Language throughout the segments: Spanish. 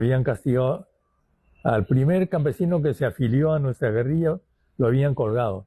habían castigado al primer campesino que se afilió a nuestra guerrilla, lo habían colgado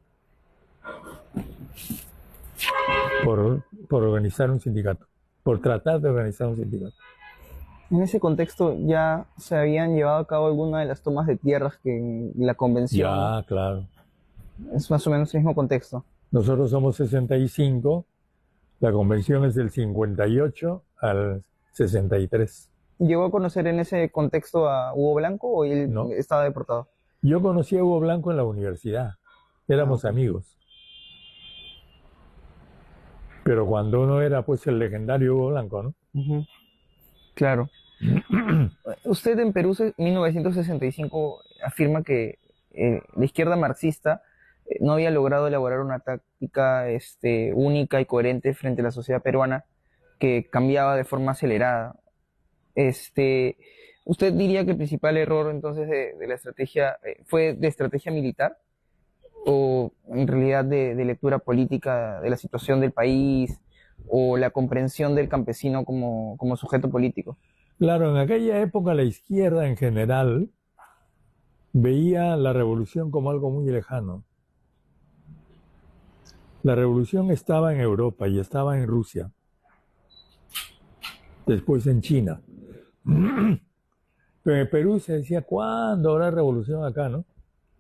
por organizar un sindicato, por tratar de organizar un sindicato. En ese contexto ya se habían llevado a cabo algunas de las tomas de tierras que en la convención Ya, claro. es más o menos el mismo contexto. Nosotros somos 65, la convención es del 58 al 63. ¿Llegó a conocer en ese contexto a Hugo Blanco o él ¿No? estaba deportado? Yo conocí a Hugo Blanco en la universidad, éramos Ok. amigos. Pero cuando uno era pues el legendario Hugo Blanco, ¿no? Ujú. Claro. Usted en Perú, 1965, afirma que la izquierda marxista no había logrado elaborar una táctica única y coherente frente a la sociedad peruana que cambiaba de forma acelerada. Este, ¿Usted diría que el principal error entonces de la estrategia fue de estrategia militar o en realidad de lectura política de la situación del país o la comprensión del campesino como sujeto político? Claro, en aquella época la izquierda en general veía la revolución como algo muy lejano. La revolución estaba en Europa y estaba en Rusia, después en China. Pero en Perú se decía, ¿cuándo habrá revolución acá, no?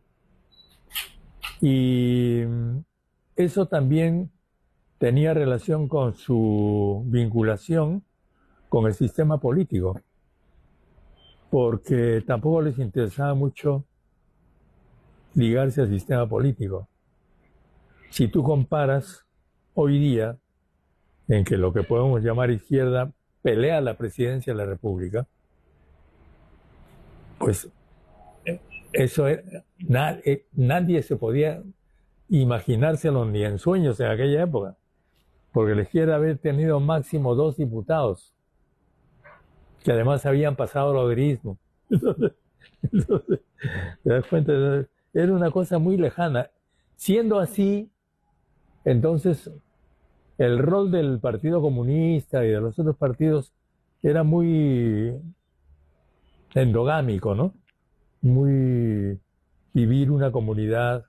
Y eso también tenía relación con su vinculación con el sistema político, porque tampoco les interesaba mucho ligarse al sistema político. Si tú comparas hoy día, en que lo que podemos llamar izquierda pelea la presidencia de la República, pues nadie se podía imaginárselo ni en sueños en aquella época, porque la izquierda había tenido máximo 2 diputados, que además habían pasado el aderismo. Entonces, ¿te das cuenta? Era una cosa muy lejana. Siendo así, entonces el rol del Partido Comunista y de los otros partidos era muy endogámico, ¿no? Muy vivir una comunidad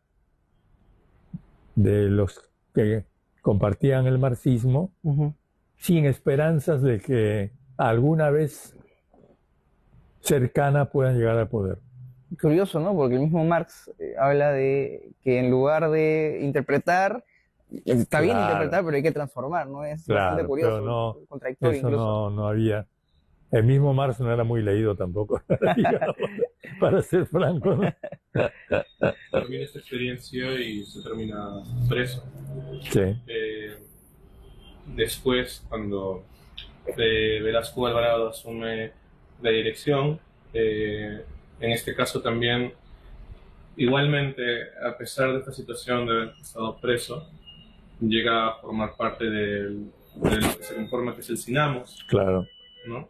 de los que compartían el marxismo, Ujú. sin esperanzas de que alguna vez cercana puedan llegar al poder. Curioso, ¿no? Porque el mismo Marx habla de que en lugar de interpretar, está bien Claro, interpretar, pero hay que transformar, ¿no? Es bastante claro, pero curioso, no, contradictorio eso incluso. no había. El mismo Marx no era muy leído tampoco, digamos, para ser franco, ¿no? Termina esta experiencia y se termina preso. Sí, Eh, Después, cuando Velasco Alvarado asume la dirección, en este caso también, igualmente, a pesar de esta situación de haber estado preso, llega a formar parte de lo que se conforma que es el CINAMOS, claro. ¿no?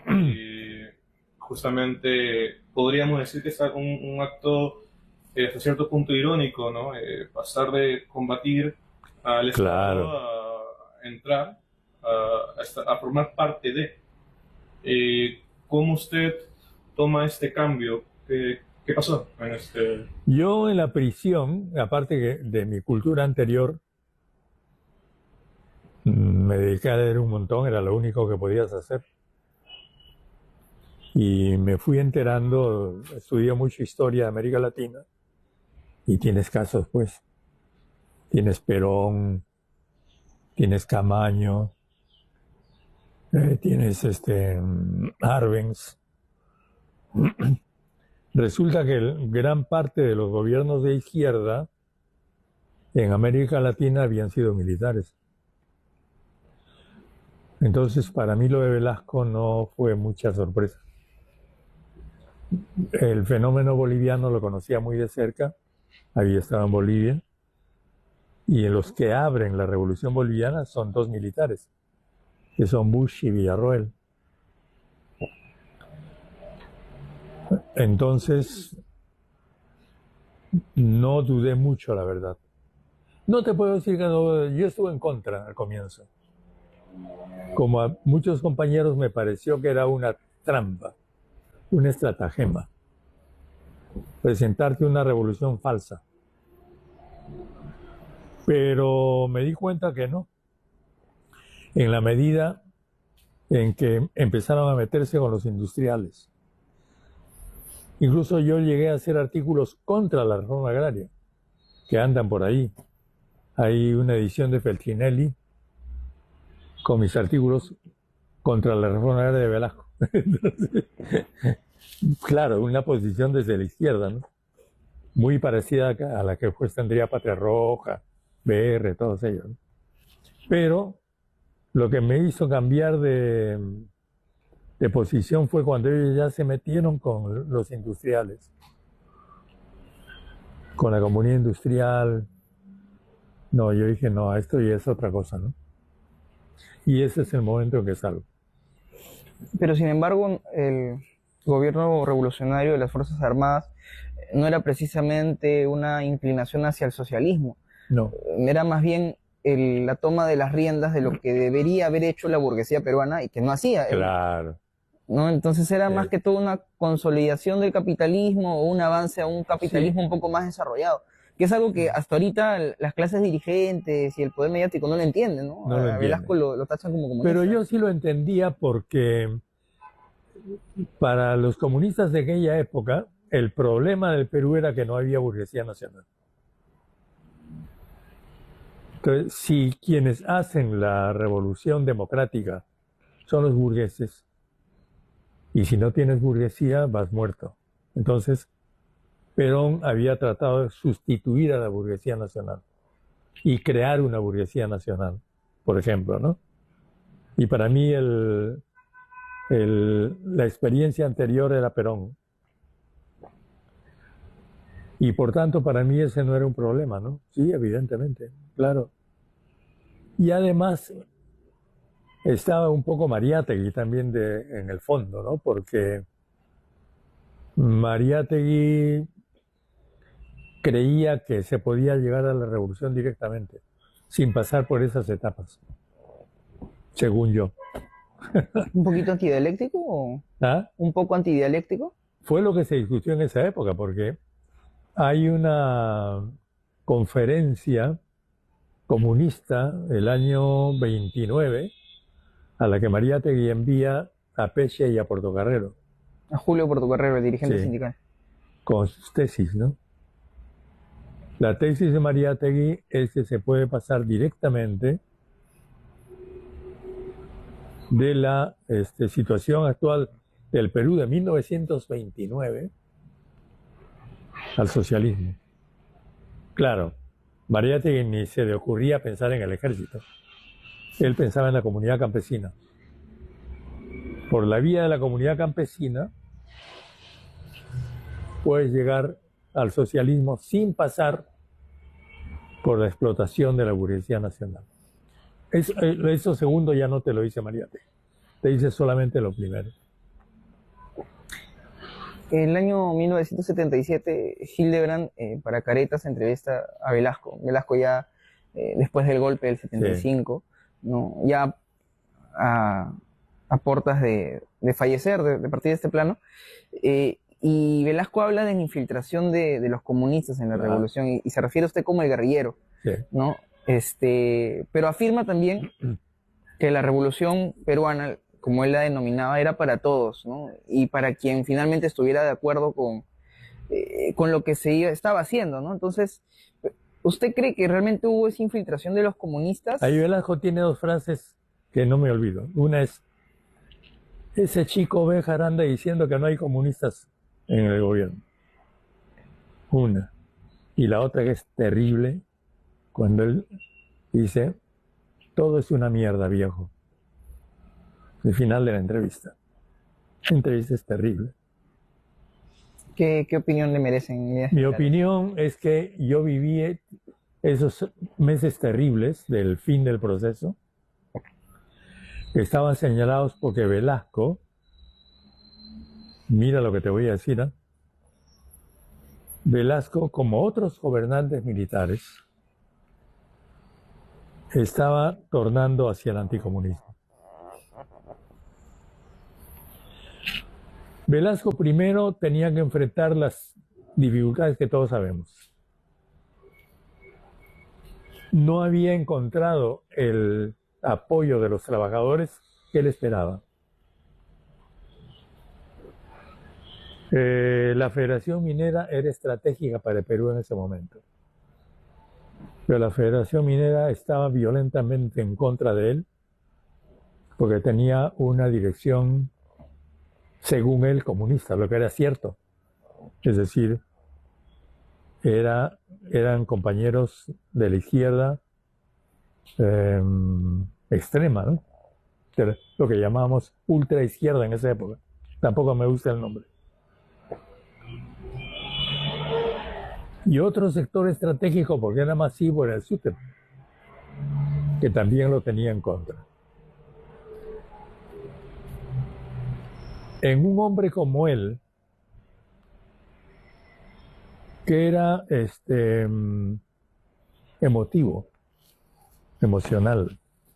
Justamente podríamos decir que es un acto hasta cierto punto irónico, ¿no? Pasar de combatir al Estado Claro. a entrar, a formar parte de. ¿Cómo usted toma este cambio? ¿Qué pasó en este? Yo en la prisión, aparte de mi cultura anterior, me dediqué a leer un montón, era lo único que podías hacer. Y me fui enterando, estudié mucho historia de América Latina, y tienes casos, pues, tienes Perón, tienes Camaño, tienes Arbenz. Resulta que gran parte de los gobiernos de izquierda en América Latina habían sido militares. Entonces, para mí lo de Velasco no fue mucha sorpresa. El fenómeno boliviano lo conocía muy de cerca, había estado en Bolivia, y en los que abren la revolución boliviana son 2 militares, que son Bush y Villarroel. Entonces, no dudé mucho, la verdad. No te puedo decir que no, yo estuve en contra al comienzo. Como a muchos compañeros me pareció que era una trampa. un estratagema, presentarte una revolución falsa. Pero me di cuenta que no. En la medida en que empezaron a meterse con los industriales. Incluso yo llegué a hacer artículos contra la reforma agraria, que andan por ahí. Hay una edición de Feltrinelli con mis artículos contra la reforma agraria de Velasco. Entonces, claro, una posición desde la izquierda, ¿no? Muy parecida a la que pues tendría Patria Roja, BR, todos ellos, ¿no? Pero lo que me hizo cambiar de posición fue cuando ellos ya se metieron con los industriales, con la comunidad industrial. No, yo dije, no, esto ya es otra cosa, ¿no? Y ese es el momento en que salgo. Pero sin embargo, el gobierno revolucionario de las Fuerzas Armadas no era precisamente una inclinación hacia el socialismo. No. Era más bien la toma de las riendas de lo que debería haber hecho la burguesía peruana y que no hacía. Claro. ¿No? Entonces era más que todo una consolidación del capitalismo o un avance a un capitalismo un poco más desarrollado. Que es algo que hasta ahorita las clases dirigentes y el poder mediático no lo entienden, ¿no? No lo a Velasco lo tachan como comunista. Pero yo sí lo entendía porque para los comunistas de aquella época el problema del Perú era que no había burguesía nacional. Entonces, si quienes hacen la revolución democrática son los burgueses, y si no tienes burguesía, vas muerto. Entonces, Perón había tratado de sustituir a la burguesía nacional y crear una burguesía nacional, por ejemplo, ¿no? Y para mí la experiencia anterior era Perón. Y por tanto, para mí ese no era un problema, ¿no? Sí, evidentemente, claro. Y además estaba un poco Mariátegui también en el fondo, ¿no? Porque Mariátegui creía que se podía llegar a la revolución directamente, sin pasar por esas etapas, según yo. ¿Un poquito antidialéctico o ¿Ah? un poco antidialéctico? Fue lo que se discutió en esa época, porque hay una conferencia comunista el año 29 a la que Mariátegui envía a Peche y a Portocarrero. A Julio Portocarrero, el dirigente Sí, sindical. con sus tesis, ¿no? La tesis de Mariátegui es que se puede pasar directamente de la situación actual del Perú de 1929 al socialismo. Claro, Mariátegui ni se le ocurría pensar en el ejército. Él pensaba en la comunidad campesina. Por la vía de la comunidad campesina puedes llegar al socialismo sin pasar por la explotación de la burguesía nacional. Eso segundo ya no te lo dice Mariátegui, te dice solamente lo primero. En el año 1977, Hildebrand, para Caretas, entrevista a Velasco. Velasco ya, después del golpe del 75, sí, ¿no? Ya a portas de fallecer, de partir de este plano, y Velasco habla de la infiltración de los comunistas en la revolución, y se refiere a usted como el guerrillero, sí, ¿no? Pero afirma también que la revolución peruana, como él la denominaba, era para todos, ¿no? Y para quien finalmente estuviera de acuerdo con lo que estaba haciendo, ¿no? Entonces, ¿usted cree que realmente hubo esa infiltración de los comunistas? Ahí Velasco tiene dos frases que no me olvido. Una es: ese chico Béjar anda diciendo que no hay comunistas en el gobierno. Una. Y la otra que es terrible, cuando él dice: todo es una mierda, viejo. El final de la entrevista. La entrevista es terrible. ¿Qué opinión le merecen? Mi opinión es que yo viví esos meses terribles del fin del proceso, que estaban señalados porque Velasco, mira lo que te voy a decir, ¿eh? Velasco, como otros gobernantes militares, estaba tornando hacia el anticomunismo. Velasco primero tenía que enfrentar las dificultades que todos sabemos. No había encontrado el apoyo de los trabajadores que él esperaba. La Federación Minera era estratégica para el Perú en ese momento. Pero la Federación Minera estaba violentamente en contra de él porque tenía una dirección, según él, comunista, lo que era cierto. Es decir, eran compañeros de la izquierda extrema, ¿no? Lo que llamábamos ultra izquierda en esa época. Tampoco me gusta el nombre. Y otro sector estratégico, porque era masivo, era el SUTEP, que también lo tenía en contra. En un hombre como él, que era emotivo, emocional,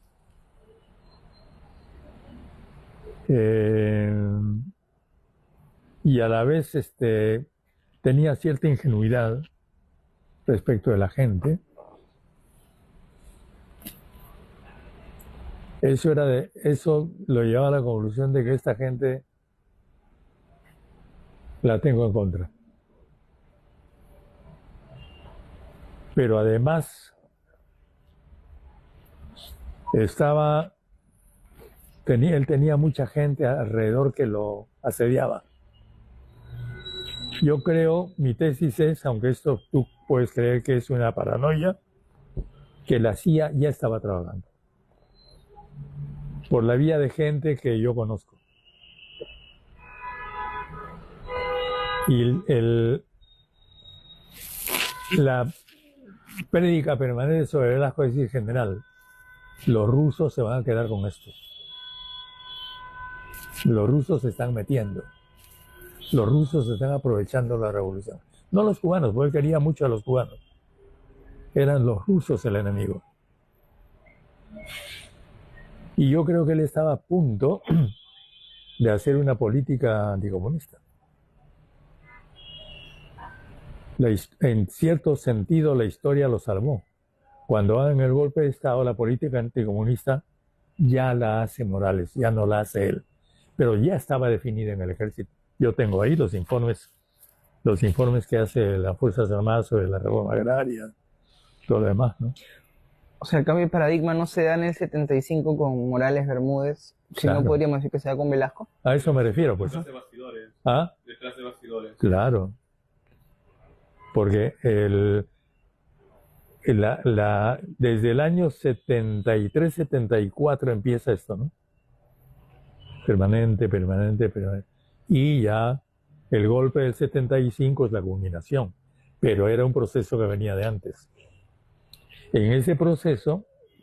y a la vez tenía cierta ingenuidad respecto de la gente. Eso lo llevaba a la conclusión de que esta gente la tengo en contra. Pero además él tenía mucha gente alrededor que lo asediaba. Yo creo, mi tesis es, aunque esto tú puedes creer que es una paranoia, que la CIA ya estaba trabajando. Por la vía de gente que yo conozco. Y la prédica permanente sobre Velasco es decir, general, los rusos se van a quedar con esto. Los rusos se están metiendo. Los rusos se están aprovechando la revolución. No los cubanos, porque él quería mucho a los cubanos. Eran los rusos el enemigo. Y yo creo que él estaba a punto de hacer una política anticomunista. En cierto sentido, la historia lo salvó. Cuando hagan el golpe de Estado, la política anticomunista ya la hace Morales, ya no la hace él. Pero ya estaba definida en el ejército. Yo tengo ahí los informes que hace las Fuerzas Armadas sobre la reforma agraria, todo lo demás, ¿no? O sea, el cambio de paradigma no se da en el 75 con Morales Bermúdez, Claro. sino podríamos decir que se da con Velasco. A eso me refiero, pues. Detrás de bastidores. ¿Ah? Detrás de bastidores. Claro. Porque desde el año 73-74 empieza esto, ¿no? Permanente. Y ya el golpe del 75 es la culminación, pero era un proceso que venía de antes. En ese proceso,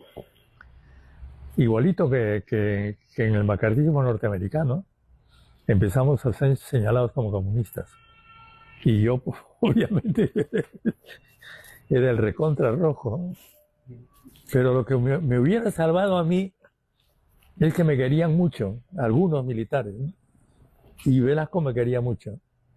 igualito que en el macartismo norteamericano, empezamos a ser señalados como comunistas. Y yo, pues, obviamente, era el recontra rojo. Pero lo que me hubiera salvado a mí es que me querían mucho, algunos militares, ¿no? Y Velasco me quería mucho.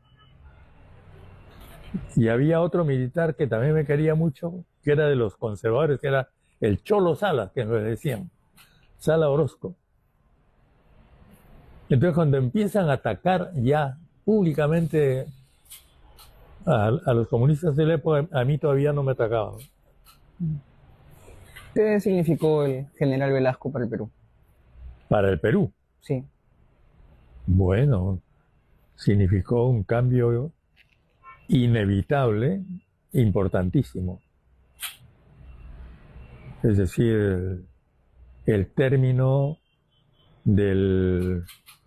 Y había otro militar que también me quería mucho, que era de los conservadores, que era el Cholo Salas, que nos decían, Sala Orozco. Entonces, cuando empiezan a atacar ya públicamente a los comunistas de la época, a mí todavía no me atacaban. ¿Qué significó el general Velasco para el Perú? Para el Perú, Sí. bueno, significó un cambio inevitable, importantísimo. Es decir, el término de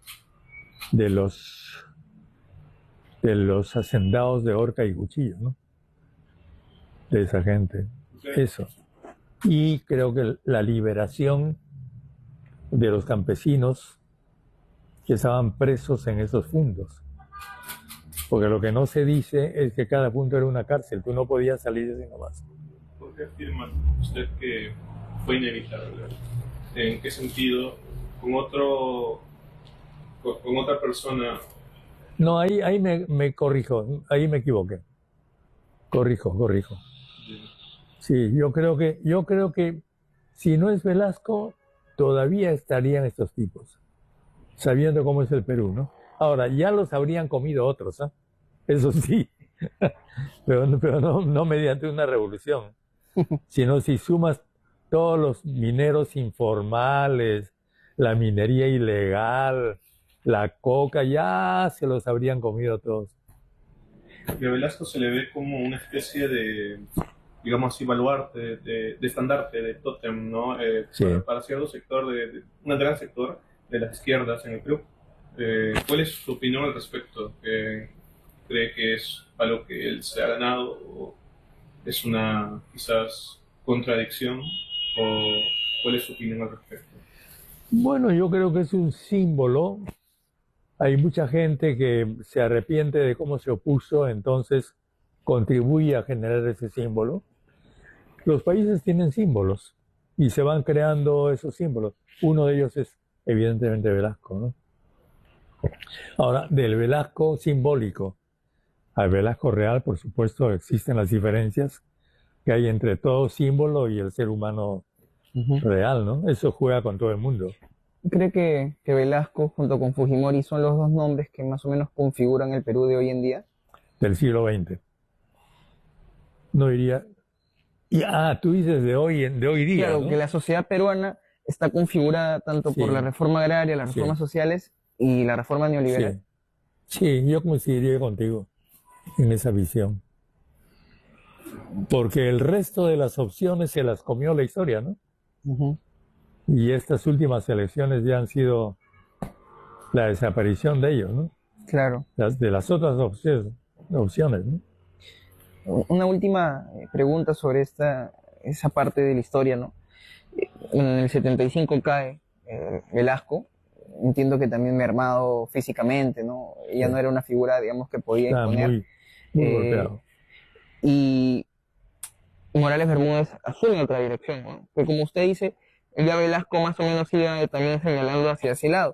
los hacendados de horca y cuchillo, ¿no? De esa gente. Eso. Y creo que la liberación de los campesinos que estaban presos en esos fundos. Porque lo que no se dice es que cada punto era una cárcel, tú no podías salir así nomás. ¿Por qué afirma usted que fue inevitable? ¿En qué sentido? Con otra persona No, ahí me corrijo, ahí me equivoqué. Corrijo. Sí, yo creo que si no es Velasco, todavía estarían estos tipos, sabiendo cómo es el Perú, ¿no? Ahora, ya los habrían comido otros, ¿ah? Eso sí, pero no mediante una revolución, sino si sumas todos los mineros informales, la minería ilegal, la coca, ya se los habrían comido todos. Y a Velasco se le ve como una especie de, digamos así, baluarte, de estandarte, de tótem, ¿no? Sí. Para cierto sector, un gran sector de las izquierdas en el club. ¿Cuál es su opinión al respecto? ¿Cree que es algo que él se ha ganado o es una quizás contradicción? ¿O cuál es su opinión al respecto? Bueno, yo creo que es un símbolo. Hay mucha gente que se arrepiente de cómo se opuso, entonces contribuye a generar ese símbolo. Los países tienen símbolos y se van creando esos símbolos. Uno de ellos es evidentemente Velasco, ¿no? Ahora, del Velasco simbólico al Velasco real, por supuesto, existen las diferencias que hay entre todo símbolo y el ser humano real, ¿no? Eso juega con todo el mundo. ¿Cree que Velasco junto con Fujimori son los dos nombres que más o menos configuran el Perú de hoy en día? Del siglo XX. No diría... tú dices de hoy día, Claro, ¿no? que la sociedad peruana está configurada tanto por la reforma agraria, las reformas sociales y la reforma neoliberal. Sí, yo coincidiría contigo en esa visión. Porque el resto de las opciones se las comió la historia, ¿no? Y estas últimas elecciones ya han sido la desaparición de ellos, ¿no? Claro. De las otras opciones, ¿no? Una última pregunta sobre esa parte de la historia, ¿no? En el 75 cae Velasco. Entiendo que también mermado físicamente, ¿no? Ya no era una figura, digamos, que podía imponer. Muy golpeado. Y Morales Bermúdez asume otra dirección, ¿no? Que como usted dice, ya Velasco más o menos iba también señalando hacia ese lado.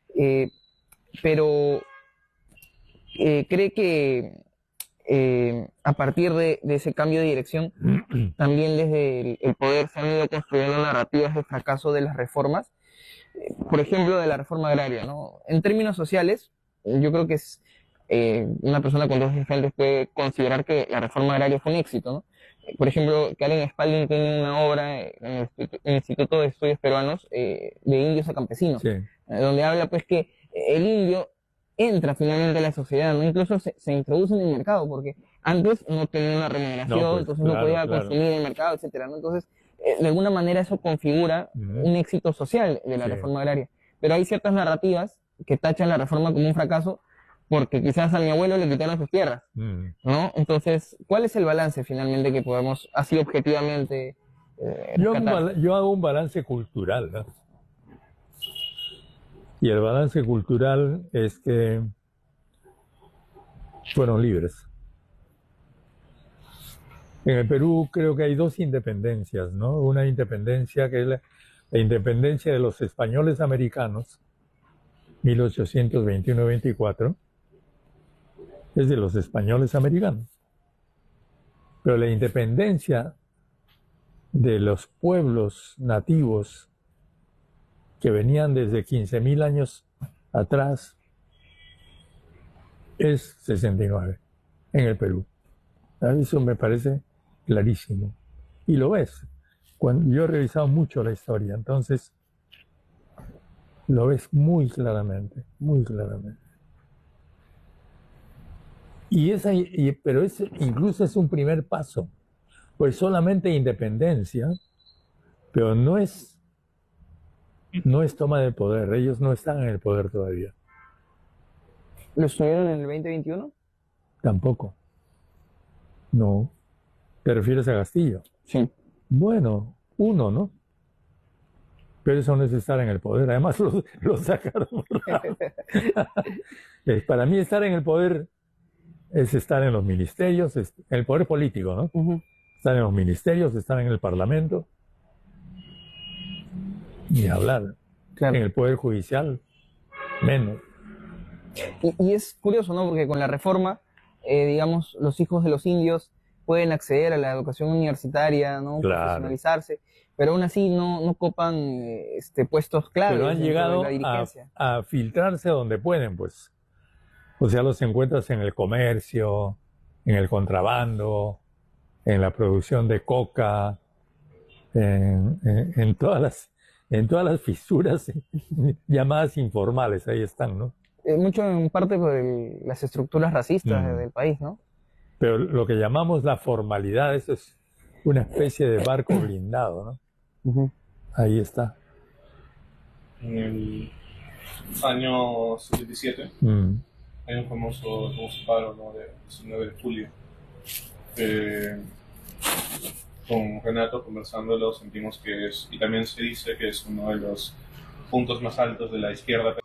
Pero cree que a partir de ese cambio de dirección, también desde el poder se han ido construyendo narrativas de fracaso de las reformas, por ejemplo, de la reforma agraria, ¿no? En términos sociales, yo creo que es una persona con dos frentes puede considerar que la reforma agraria fue un éxito, ¿no? Por ejemplo, Karen Spalding tiene una obra en el Instituto de Estudios Peruanos de indios a campesinos, donde habla pues que el indio entra finalmente a la sociedad, ¿no? Incluso se introduce en el mercado, porque antes no tenía una remuneración, entonces no podía consumir en el mercado, etcétera, ¿no? Entonces, de alguna manera eso configura un éxito social de la reforma agraria. Pero hay ciertas narrativas que tachan la reforma como un fracaso, porque quizás a mi abuelo le quitaron sus tierras, ¿no? Entonces, ¿cuál es el balance finalmente que podemos, así objetivamente, yo hago un balance cultural, ¿no? Y el balance cultural es que fueron libres. En el Perú creo que hay dos independencias, ¿no? Una independencia que es la independencia de los españoles americanos, 1821-24, es de los españoles americanos. Pero la independencia de los pueblos nativos que venían desde 15.000 años atrás es 69 en el Perú. Eso me parece clarísimo. Y lo ves. Yo he revisado mucho la historia, entonces lo ves muy claramente, muy claramente. Pero incluso es un primer paso, pues solamente independencia, pero no es toma de poder, ellos no están en el poder todavía. ¿Lo estuvieron en el 2021? Tampoco. No. ¿Te refieres a Castillo? Sí. Bueno, uno, ¿no? Pero eso no es estar en el poder, además lo sacaron. Para mí estar en el poder es estar en los ministerios, en el poder político, ¿no? Estar en los ministerios, estar en el Parlamento, ni hablar. En el poder judicial, menos. Y es curioso, ¿no? Porque con la reforma, digamos, los hijos de los indios pueden acceder a la educación universitaria, ¿no? Claro. Profesionalizarse, pero aún así no copan puestos claves Pero han dentro de llegado la dirigencia. a filtrarse donde pueden, pues. O sea, los encuentras en el comercio, en el contrabando, en la producción de coca, en todas las fisuras llamadas informales, ahí están, ¿no? Mucho en parte por las estructuras racistas Mm. del país, ¿no? Pero lo que llamamos la formalidad, eso es una especie de barco blindado, ¿no? Ujú. Ahí está. En el año 77 Mm. hay un famoso paro, ¿no? De 19 de julio. Con Renato conversándolo sentimos que es, y también se dice que es uno de los puntos más altos de la izquierda